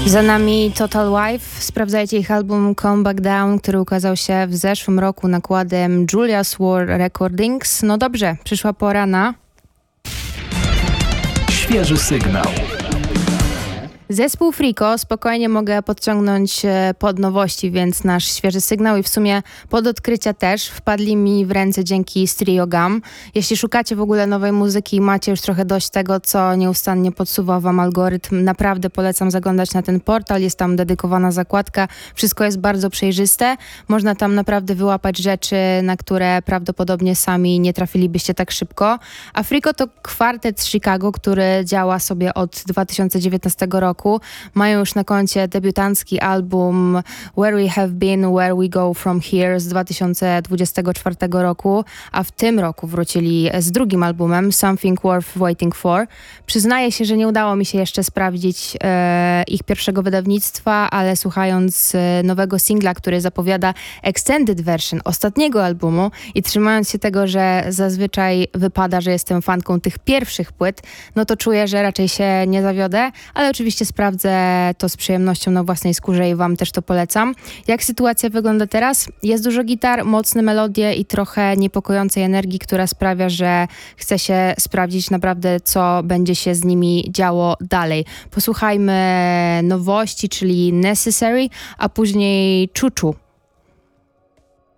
Za nami Total Wife. Sprawdzajcie ich album Come Back Down, który ukazał się w zeszłym roku nakładem Julia's War Recordings. No dobrze, przyszła pora na... Świeży sygnał. Zespół Friko spokojnie mogę podciągnąć pod nowości, więc nasz świeży sygnał i w sumie pod odkrycia też wpadli mi w ręce dzięki Stereo Gum. Jeśli szukacie w ogóle nowej muzyki i macie już trochę dość tego, co nieustannie podsuwa wam algorytm, naprawdę polecam zaglądać na ten portal. Jest tam dedykowana zakładka, wszystko jest bardzo przejrzyste. Można tam naprawdę wyłapać rzeczy, na które prawdopodobnie sami nie trafilibyście tak szybko. A Friko to kwartet z Chicago, który działa sobie od 2019 roku. Mają już na koncie debiutancki album Where We Have Been, Where We Go From Here z 2024 roku, a w tym roku wrócili z drugim albumem Something Worth Waiting For. Przyznaję się, że nie udało mi się jeszcze sprawdzić ich pierwszego wydawnictwa, ale słuchając nowego singla, który zapowiada extended version ostatniego albumu i trzymając się tego, że zazwyczaj wypada, że jestem fanką tych pierwszych płyt, no to czuję, że raczej się nie zawiodę, ale oczywiście sprawdzę to z przyjemnością na własnej skórze i wam też to polecam. Jak sytuacja wygląda teraz? Jest dużo gitar, mocne melodie i trochę niepokojącej energii, która sprawia, że chce się sprawdzić naprawdę, co będzie się z nimi działo dalej. Posłuchajmy nowości, czyli Necessary, a później Chuchu.